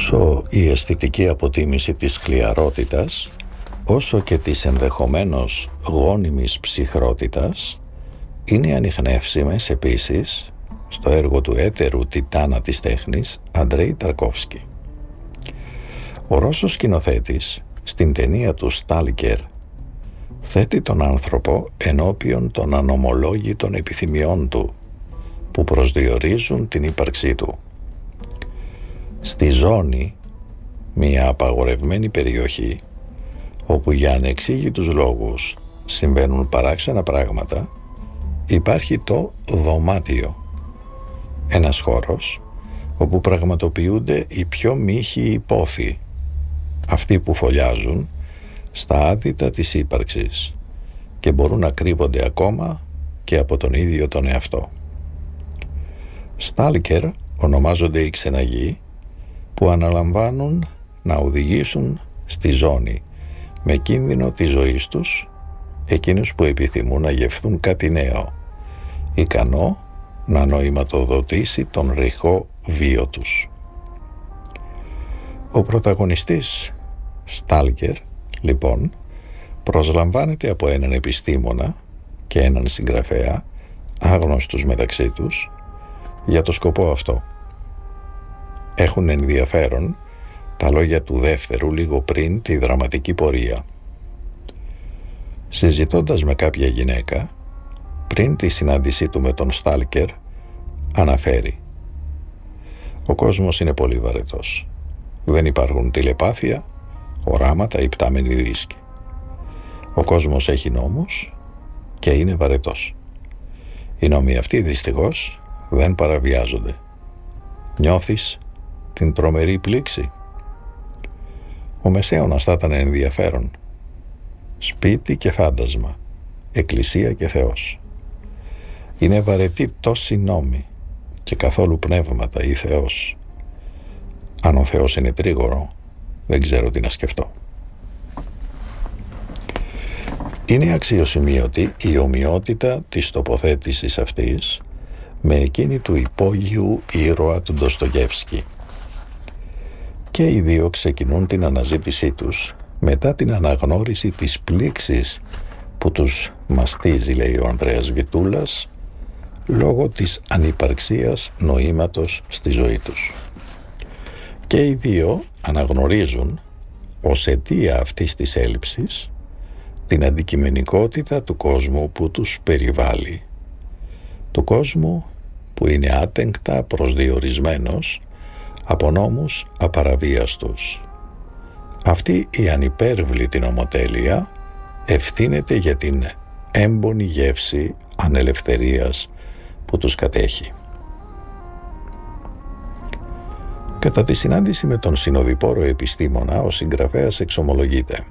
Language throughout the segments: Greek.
Τόσο η αισθητική αποτίμηση της χλιαρότητας, όσο και της ενδεχομένως γόνιμης ψυχρότητας, είναι ανιχνεύσιμες επίσης στο έργο του έτερου τιτάνα της τέχνης Αντρέι Ταρκόφσκι. Ο Ρώσος σκηνοθέτης στην ταινία του «Στάλκερ» θέτει τον άνθρωπο ενώπιον των ανομολόγητων επιθυμιών του που προσδιορίζουν την ύπαρξή του. Στη ζώνη, μια απαγορευμένη περιοχή όπου για ανεξήγητους λόγους συμβαίνουν παράξενα πράγματα, υπάρχει το δωμάτιο, ένας χώρος όπου πραγματοποιούνται οι πιο μύχοι πόθοι, αυτοί που φωλιάζουν στα άδυτα της ύπαρξης και μπορούν να κρύβονται ακόμα και από τον ίδιο τον εαυτό. Στάλκερ ονομάζονται οι ξεναγοί που αναλαμβάνουν να οδηγήσουν στη ζώνη με κίνδυνο της ζωής τους εκείνους που επιθυμούν να γευθούν κάτι νέο, ικανό να νοηματοδοτήσει τον ρηχό βίο τους. Ο πρωταγωνιστής Στάλκερ, λοιπόν, προσλαμβάνεται από έναν επιστήμονα και έναν συγγραφέα, άγνωστους μεταξύ τους, για το σκοπό αυτό. Έχουν ενδιαφέρον τα λόγια του δεύτερου λίγο πριν τη δραματική πορεία. Συζητώντας με κάποια γυναίκα, πριν τη συνάντησή του με τον Στάλκερ, αναφέρει: «Ο κόσμος είναι πολύ βαρετός. Δεν υπάρχουν τηλεπάθεια, οράματα ή πτάμενοι δίσκοι. Ο κόσμος έχει νόμους και είναι βαρετός. Οι νόμοι αυτοί δυστυχώς δεν παραβιάζονται. Νιώθεις την τρομερή πλήξη?» Ο μεσαίωνας θα ήταν ενδιαφέρον. Σπίτι και φάντασμα, εκκλησία και Θεός. Είναι βαρετοί τόσοι νόμοι και καθόλου πνεύματα ή Θεός. Αν ο Θεός είναι τρίγωρο, δεν ξέρω τι να σκεφτώ. Είναι αξιοσημείωτη η ομοιότητα της τοποθέτησης αυτής με εκείνη του υπόγειου ήρωα του Ντοστογεύσκη. Και οι δύο ξεκινούν την αναζήτησή τους μετά την αναγνώριση της πλήξης που τους μαστίζει, λέει ο Ανδρέας Βιτούλας, λόγω της ανυπαρξίας νοήματος στη ζωή τους. Και οι δύο αναγνωρίζουν ως αιτία αυτής της έλλειψης την αντικειμενικότητα του κόσμου που τους περιβάλλει, του κόσμου που είναι άτεγκτα προσδιορισμένος από νόμους απαραβίαστους. Αυτή η ανυπέρβλητη νομοτέλεια ευθύνεται για την έμπονη γεύση ανελευθερίας που τους κατέχει. Κατά τη συνάντηση με τον συνοδοιπόρο επιστήμονα, ο συγγραφέας εξομολογείται: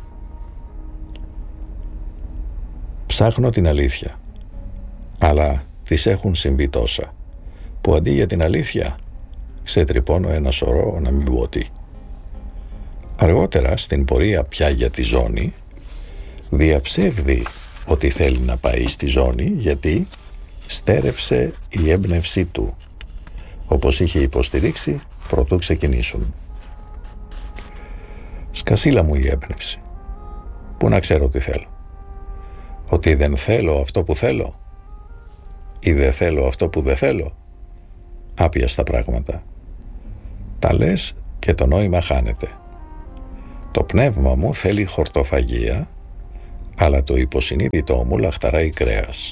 «Ψάχνω την αλήθεια, αλλά της έχουν συμβεί τόσα, που αντί για την αλήθεια ξετρυπώνω ένα σωρό να μην πω τι». Αργότερα, στην πορεία πια για τη ζώνη, διαψεύδει ότι θέλει να πάει στη ζώνη γιατί στέρεψε η έμπνευσή του, όπως είχε υποστηρίξει προτού ξεκινήσουν. «Σκασίλα μου η έμπνευση. Πού να ξέρω τι θέλω? Ότι δεν θέλω αυτό που θέλω ή δεν θέλω αυτό που δεν θέλω? Άπιαστα πράγματα. Τα λες και το νόημα χάνεται. Το πνεύμα μου θέλει χορτοφαγία, αλλά το υποσυνείδητό μου λαχταράει κρέας».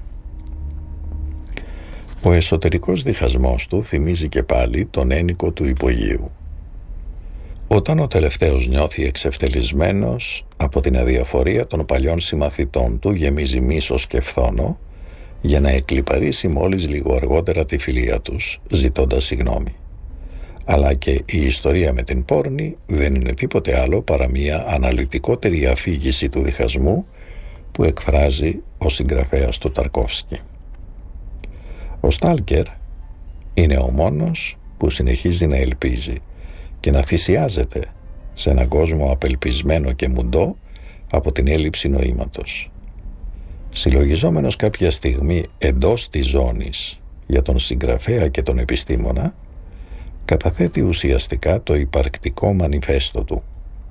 Ο εσωτερικός διχασμός του θυμίζει και πάλι τον ένικο του υπογείου. Όταν ο τελευταίος νιώθει εξευτελισμένος από την αδιαφορία των παλιών συμμαθητών του, γεμίζει μίσος και φθόνο για να εκλιπαρίσει μόλις λίγο αργότερα τη φιλία τους, ζητώντας συγγνώμη. Αλλά και η ιστορία με την πόρνη δεν είναι τίποτε άλλο παρά μια αναλυτικότερη αφήγηση του διχασμού που εκφράζει ο συγγραφέας του Ταρκόφσκι. Ο Στάλκερ είναι ο μόνος που συνεχίζει να ελπίζει και να θυσιάζεται σε έναν κόσμο απελπισμένο και μουντό από την έλλειψη νοήματος. Συλλογιζόμενος κάποια στιγμή εντός της ζώνης για τον συγγραφέα και τον επιστήμονα, καταθέτει ουσιαστικά το υπαρκτικό μανιφέστο του.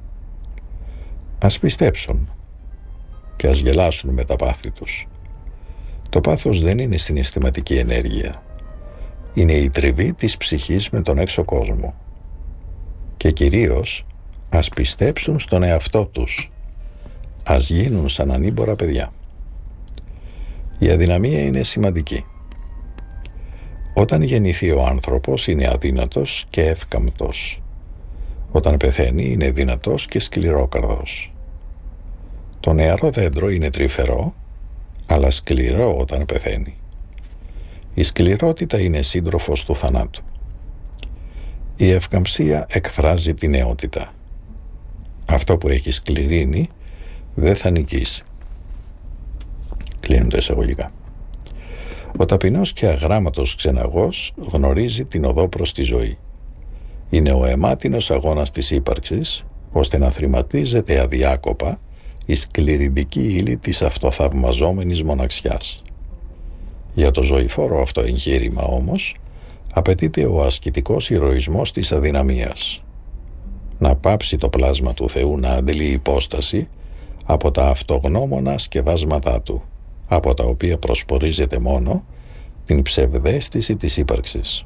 Ας πιστέψουν και ας γελάσουν με τα πάθη τους. Το πάθος δεν είναι συναισθηματική ενέργεια. Είναι η τριβή της ψυχής με τον έξω κόσμο. Και κυρίως ας πιστέψουν στον εαυτό τους. Ας γίνουν σαν ανήμπορα παιδιά. Η αδυναμία είναι σημαντική. Όταν γεννηθεί ο άνθρωπος είναι αδύνατος και εύκαμπτος. Όταν πεθαίνει είναι δυνατός και σκληρόκαρδος. Το νεαρό δέντρο είναι τρυφερό, αλλά σκληρό όταν πεθαίνει. Η σκληρότητα είναι σύντροφος του θανάτου. Η ευκαμψία εκφράζει τη νεότητα. Αυτό που έχει σκληρύνει δεν θα νικήσει. Κλείνουν τα εισαγωγικά. Ο ταπεινός και αγράμματος ξεναγός γνωρίζει την οδό προς τη ζωή. Είναι ο αιμάτινος αγώνας της ύπαρξης, ώστε να θρηματίζεται αδιάκοπα η σκληρυντική ύλη της αυτοθαυμαζόμενης μοναξιάς. Για το ζωηφόρο αυτό εγχείρημα όμως απαιτείται ο ασκητικός ηρωισμός της αδυναμίας. Να πάψει το πλάσμα του Θεού να αντλεί υπόσταση από τα αυτογνώμονα σκευάσματά του, από τα οποία προσπορίζεται μόνο την ψευδαίσθηση της ύπαρξης.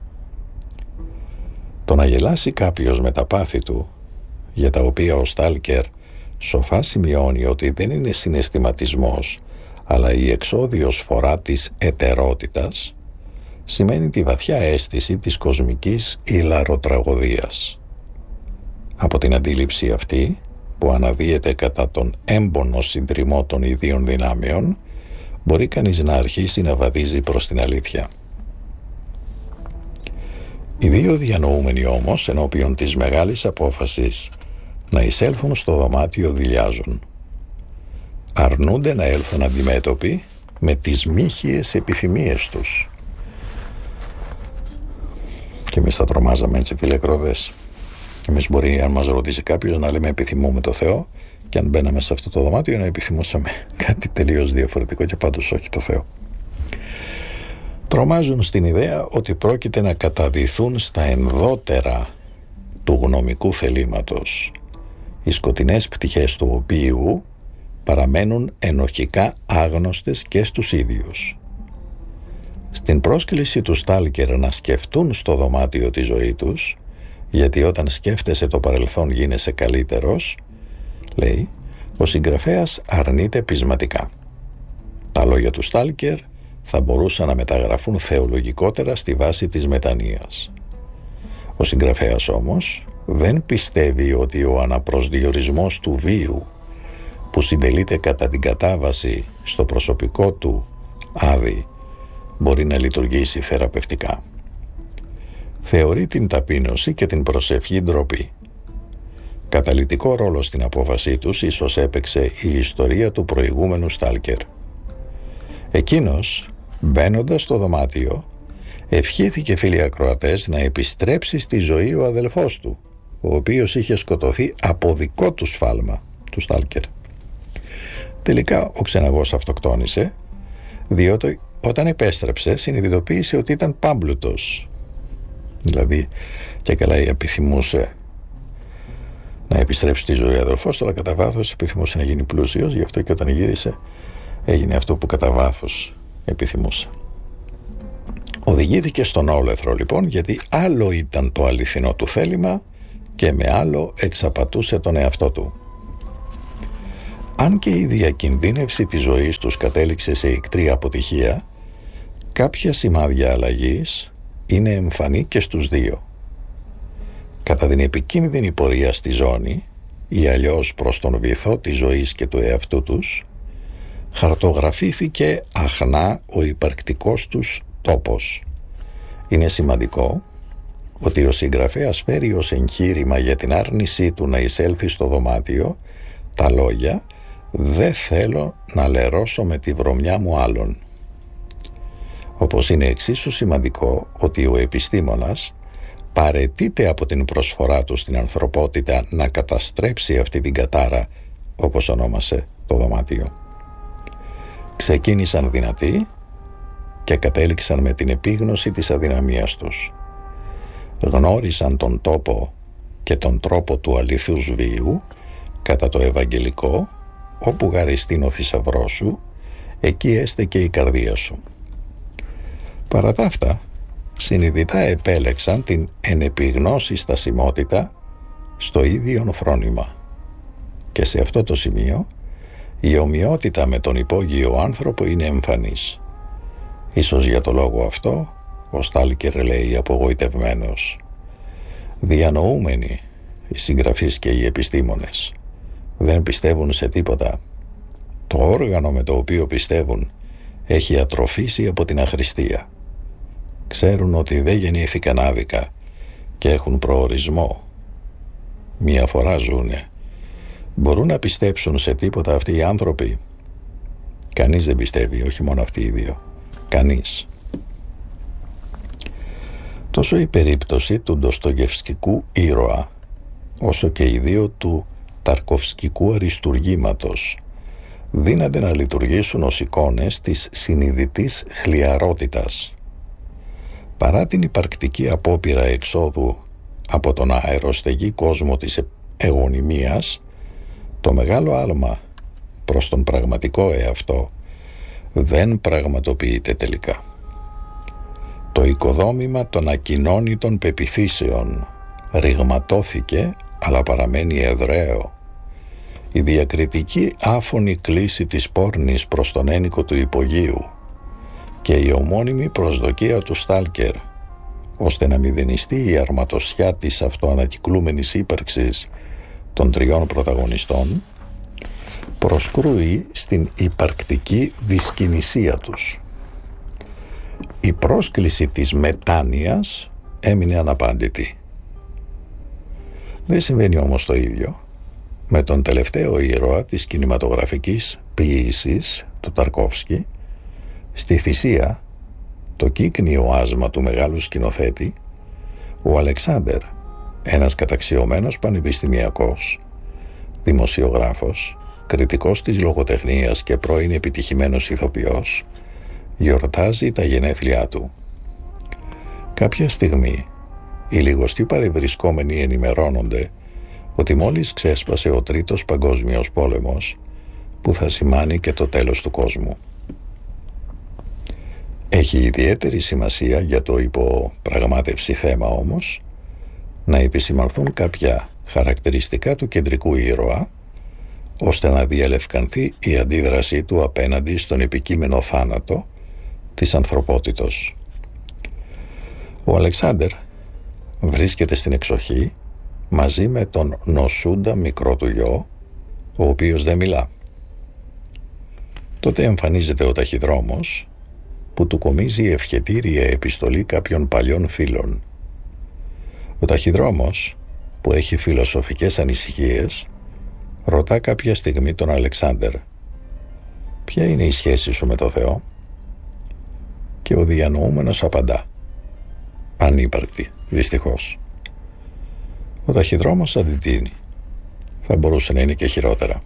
Το να γελάσει κάποιος με τα πάθη του, για τα οποία ο Στάλκερ σοφά σημειώνει ότι δεν είναι συναισθηματισμός, αλλά η εξώδιος φορά της ετερότητας, σημαίνει τη βαθιά αίσθηση της κοσμικής ηλαροτραγωδίας. Από την αντίληψη αυτή, που αναδύεται κατά τον έμπονο συντριμμό των ιδίων δυνάμεων, μπορεί κανείς να αρχίσει να βαδίζει προς την αλήθεια. Οι δύο διανοούμενοι όμως, ενώπιον της μεγάλης απόφασης να εισέλθουν στο δωμάτιο, δειλιάζουν. Αρνούνται να έλθουν αντιμέτωποι με τις μύχιες επιθυμίες τους. Και εμείς θα τρομάζαμε έτσι, φίλε Κρόδες. Εμείς μπορεί, αν μας ρωτήσει κάποιος, να λέμε επιθυμούμε το Θεό, και αν μπαίναμε σε αυτό το δωμάτιο να επιθυμούσαμε κάτι τελείως διαφορετικό και πάντως όχι το Θεό. Τρομάζουν στην ιδέα ότι πρόκειται να καταδυθούν στα ενδότερα του γνωμικού θελήματος, οι σκοτεινές πτυχές του οποίου παραμένουν ενοχικά άγνωστες και στους ίδιους. Στην πρόσκληση του Στάλκερ να σκεφτούν στο δωμάτιο τη ζωή τους, γιατί όταν σκέφτεσαι το παρελθόν γίνεσαι καλύτερος, λέει, ο συγγραφέας αρνείται πεισματικά. Τα λόγια του Στάλκερ θα μπορούσαν να μεταγραφούν θεολογικότερα στη βάση της μετανοίας. Ο συγγραφέας όμως δεν πιστεύει ότι ο αναπροσδιορισμός του βίου, που συντελείται κατά την κατάβαση στο προσωπικό του άδη, μπορεί να λειτουργήσει θεραπευτικά. Θεωρεί την ταπείνωση και την προσευχή ντροπή. Καταλυτικό ρόλο στην απόφασή τους ίσως έπαιξε η ιστορία του προηγούμενου Στάλκερ. Εκείνος, μπαίνοντας στο δωμάτιο, ευχήθηκε, φίλοι ακροατές, να επιστρέψει στη ζωή ο αδελφός του, ο οποίος είχε σκοτωθεί από δικό του σφάλμα, του Στάλκερ. Τελικά ο ξεναγός αυτοκτόνησε, διότι όταν επέστρεψε συνειδητοποίησε ότι ήταν πάμπλουτος. Δηλαδή, και καλά επιθυμούσε να επιστρέψει στη ζωή ο αδελφός, αλλά κατά βάθος επιθυμούσε να γίνει πλούσιος, γι' αυτό και όταν γύρισε έγινε αυτό που κατά βάθος επιθυμούσε. Οδηγήθηκε στον όλεθρο λοιπόν, γιατί άλλο ήταν το αληθινό του θέλημα και με άλλο εξαπατούσε τον εαυτό του. Αν και η διακινδύνευση της ζωής τους κατέληξε σε ικτρή αποτυχία, κάποια σημάδια αλλαγής είναι εμφανή και στους δύο. Κατά την επικίνδυνη πορεία στη ζώνη, ή αλλιώς προς τον βυθό της ζωής και του εαυτού τους, χαρτογραφήθηκε αχνά ο υπαρκτικός τους τόπος. Είναι σημαντικό ότι ο συγγραφέας φέρει ως εγχείρημα για την άρνησή του να εισέλθει στο δωμάτιο τα λόγια «Δεν θέλω να λερώσω με τη βρωμιά μου άλλον». Όπως είναι εξίσου σημαντικό ότι ο επιστήμονας παραιτείται από την προσφορά του στην ανθρωπότητα να καταστρέψει αυτή την κατάρα, όπως ονόμασε το δωμάτιο. Ξεκίνησαν δυνατοί και κατέληξαν με την επίγνωση της αδυναμίας τους. γνώρισαν τον τόπο και τον τρόπο του αληθούς βίου κατά το Ευαγγελικό, όπου γαριστήν ο θησαυρός σου, εκεί έστε και η καρδία σου. Παρά τα αυτά, συνειδητά επέλεξαν την ενεπιγνώση στασιμότητα στο ίδιον φρόνημα. Και σε αυτό το σημείο, η ομοιότητα με τον υπόγειο άνθρωπο είναι εμφανής. Ίσως για το λόγο αυτό, ο Στάλκερ λέει απογοητευμένος: διανοούμενοι οι συγγραφείς και οι επιστήμονες δεν πιστεύουν σε τίποτα. Το όργανο με το οποίο πιστεύουν έχει ατροφήσει από την αχρηστία. Ξέρουν ότι δεν γεννήθηκαν άδικα και έχουν προορισμό. Μία φορά ζουνε. Μπορούν να πιστέψουν σε τίποτα αυτοί οι άνθρωποι? Κανείς δεν πιστεύει, όχι μόνο αυτοί οι δύο. Κανείς. Τόσο η περίπτωση του ντοστογευσκικού ήρωα, όσο και οι δύο του ταρκοφσκικού αριστουργήματος δύνανται να λειτουργήσουν ως εικόνες της συνειδητής χλιαρότητας. Παρά την υπαρκτική απόπειρα εξόδου από τον αεροστεγή κόσμο της εγωνυμίας, το μεγάλο άλμα προς τον πραγματικό εαυτό δεν πραγματοποιείται τελικά. Το οικοδόμημα των ακοινώνητων πεποιθήσεων ρηγματώθηκε, αλλά παραμένει εδραίο. Η διακριτική άφωνη κλίση της πόρνης προς τον ένικο του υπογείου και η ομώνυμη προσδοκία του Στάλκερ, ώστε να μηδενιστεί η αρματοσιά της αυτοανακυκλούμενης ύπαρξης των τριών πρωταγωνιστών, προσκρούει στην υπαρκτική δυσκινησία τους. Η πρόσκληση της μετάνοιας έμεινε αναπάντητη. Δεν συμβαίνει όμως το ίδιο με τον τελευταίο ήρωα της κινηματογραφικής ποίησης του Ταρκόφσκι. Στη Θυσία, το κύκνιο άσμα του μεγάλου σκηνοθέτη, ο Αλεξάνδερ, ένας καταξιωμένος πανεπιστημιακός, δημοσιογράφος, κριτικός της λογοτεχνίας και πρώην επιτυχημένος ηθοποιός, γιορτάζει τα γενέθλιά του. Κάποια στιγμή, οι λιγοστοί παρευρισκόμενοι ενημερώνονται ότι μόλις ξέσπασε ο Τρίτος Παγκόσμιος Πόλεμος, που θα σημάνει και το τέλος του κόσμου. Έχει ιδιαίτερη σημασία για το υποπραγμάτευση θέμα όμως να επισημανθούν κάποια χαρακτηριστικά του κεντρικού ήρωα, ώστε να διαλευκανθεί η αντίδρασή του απέναντι στον επικείμενο θάνατο της ανθρωπότητος. Ο Αλεξάνδερ βρίσκεται στην εξοχή μαζί με τον νοσούντα μικρό του γιο, ο οποίος δεν μιλά. Τότε εμφανίζεται ο ταχυδρόμος που του κομίζει ευχετήρια επιστολή κάποιων παλιών φίλων. Ο ταχυδρόμος, που έχει φιλοσοφικές ανησυχίες, ρωτά κάποια στιγμή τον Αλεξάνδερ: «Ποια είναι η σχέση σου με το Θεό?» Και ο διανοούμενος απαντά: «Ανύπαρκτη, δυστυχώς». Ο ταχυδρόμος αντιτείνει: «Θα μπορούσε να είναι και χειρότερα».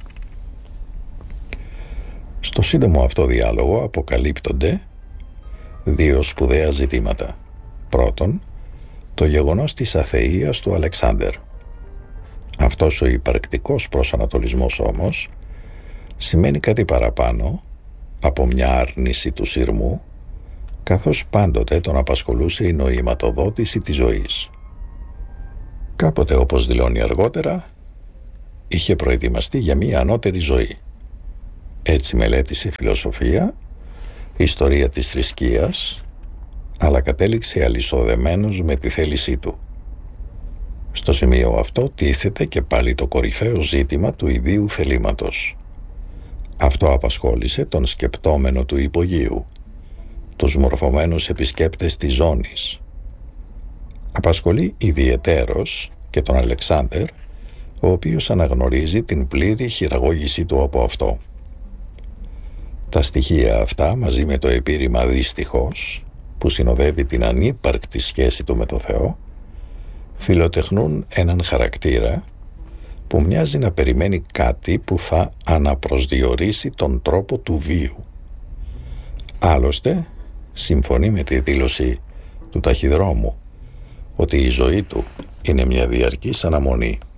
Στο σύντομο αυτό διάλογο αποκαλύπτονται δύο σπουδαία ζητήματα. Πρώτον, το γεγονός της αθείας του Αλεξάνδερ. Αυτός ο υπαρκτικός προσανατολισμός όμως σημαίνει κάτι παραπάνω από μια άρνηση του σειρμού, καθώς πάντοτε τον απασχολούσε η νοηματοδότηση της ζωής. Κάποτε, όπως δηλώνει αργότερα, είχε προετοιμαστεί για μια ανώτερη ζωή. Έτσι μελέτησε φιλοσοφία, ιστορία της θρησκείας, αλλά κατέληξε αλυσοδεμένος με τη θέλησή του. Στο σημείο αυτό τίθεται και πάλι το κορυφαίο ζήτημα του ιδίου θελήματος. Αυτό απασχόλησε τον σκεπτόμενο του υπογείου, τους μορφωμένους επισκέπτες της ζώνης. Απασχολεί ιδιαιτέρως και τον Αλεξάνδερ, ο οποίος αναγνωρίζει την πλήρη χειραγώγησή του από αυτό. Τα στοιχεία αυτά, μαζί με το επίρρημα «δυστυχώς», που συνοδεύει την ανύπαρκτη σχέση του με το Θεό, φιλοτεχνούν έναν χαρακτήρα που μοιάζει να περιμένει κάτι που θα αναπροσδιορίσει τον τρόπο του βίου. Άλλωστε, συμφωνεί με τη δήλωση του ταχυδρόμου ότι η ζωή του είναι μια διαρκής αναμονή.